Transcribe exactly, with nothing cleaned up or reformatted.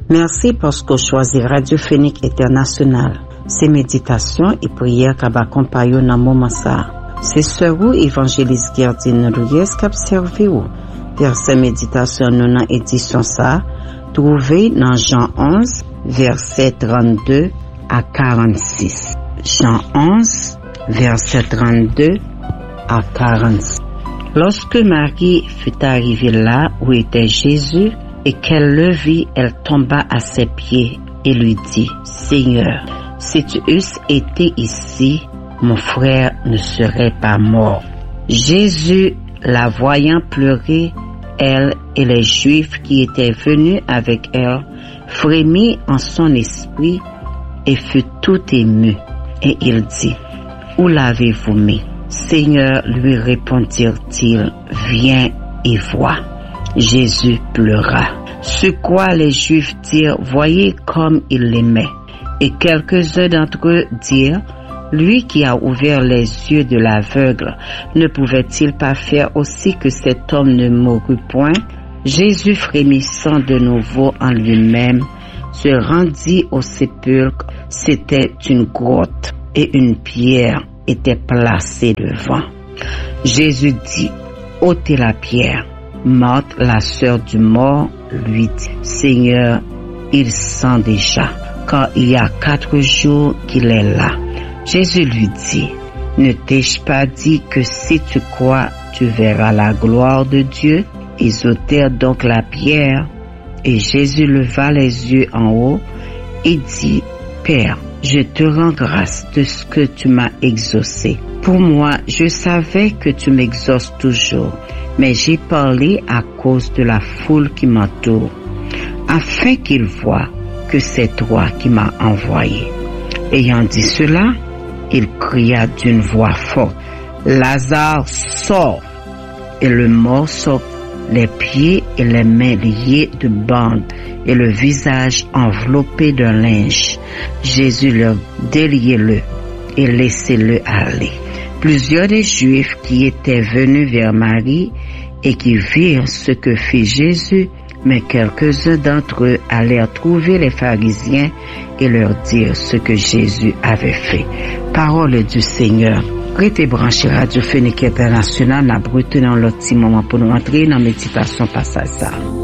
Merci parce que choisi Radio Phoenix International. Ces méditations et prières qui accompagnent dans le moment ça. C'est sœur ou évangéliste Gerdine Louis qui observe ou. Verset méditation dans édition ça. Trouvé dans Jean onze, verset trente-deux à quarante-six. Jean onze, verset trente-deux à quarante-six. Lorsque Marie fut arrivée là où était Jésus et qu'elle le vit, elle tomba à ses pieds et lui dit, Seigneur, si tu eusses été ici, mon frère ne serait pas mort. Jésus, la voyant pleurer, elle et les Juifs qui étaient venus avec elle, frémit en son esprit et fut tout ému. Et il dit, où l'avez-vous mis? Seigneur, lui répondirent-ils, viens et vois. Jésus pleura. Sur quoi les Juifs dirent, voyez comme il l'aimait. Et quelques-uns d'entre eux dirent, lui qui a ouvert les yeux de l'aveugle, ne pouvait-il pas faire aussi que cet homme ne mourût point? Jésus, frémissant de nouveau en lui-même, se rendit au sépulcre. C'était une grotte et une pierre était placée devant. Jésus dit, ôtez la pierre. Marthe, la sœur du mort, lui dit, Seigneur, il sent déjà, car il y a quatre jours qu'il est là. Jésus lui dit, ne t'ai-je pas dit que si tu crois, tu verras la gloire de Dieu? Ils ôtèrent donc la pierre, et Jésus leva les yeux en haut et dit, Père, je te rends grâce de ce que tu m'as exaucé. Pour moi, je savais que tu m'exauces toujours, mais j'ai parlé à cause de la foule qui m'entoure, afin qu'ils voient que c'est toi qui m'as envoyé. Ayant dit cela, il cria d'une voix forte, Lazare, sort! Et le mort sortit, les pieds et les mains liés de bandes et le visage enveloppé d'un linge. Jésus leur déliez-le et laissez-le aller. Plusieurs des Juifs qui étaient venus vers Marie et qui virent ce que fit Jésus, mais quelques-uns d'entre eux allèrent trouver les pharisiens et leur dire ce que Jésus avait fait. Parole du Seigneur. Restez branchés Radio Phoenix International, n'a brûlé dans l'autre petit moment pour nous entrer dans la méditation passage ça.